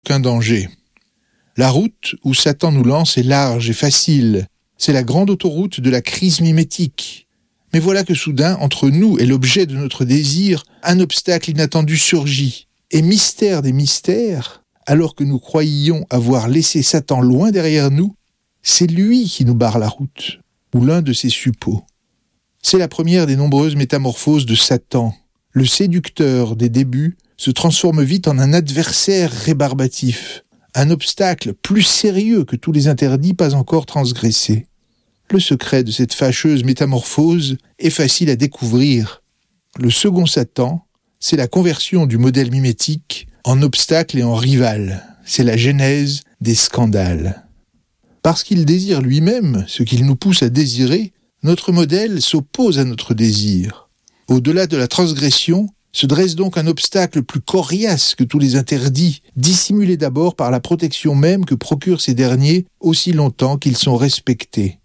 aucun danger. La route où Satan nous lance est large et facile. C'est la grande autoroute de la crise mimétique. Mais voilà que soudain, entre nous et l'objet de notre désir, un obstacle inattendu surgit. Et mystère des mystères, alors que nous croyions avoir laissé Satan loin derrière nous, c'est lui qui nous barre la route, ou l'un de ses suppôts. C'est la première des nombreuses métamorphoses de Satan. Le séducteur des débuts se transforme vite en un adversaire rébarbatif, un obstacle plus sérieux que tous les interdits pas encore transgressés. Le secret de cette fâcheuse métamorphose est facile à découvrir. Le second Satan, c'est la conversion du modèle mimétique en obstacle et en rival. C'est la genèse des scandales. Parce qu'il désire lui-même ce qu'il nous pousse à désirer, notre modèle s'oppose à notre désir. Au-delà de la transgression, se dresse donc un obstacle plus coriace que tous les interdits, dissimulé d'abord par la protection même que procurent ces derniers aussi longtemps qu'ils sont respectés.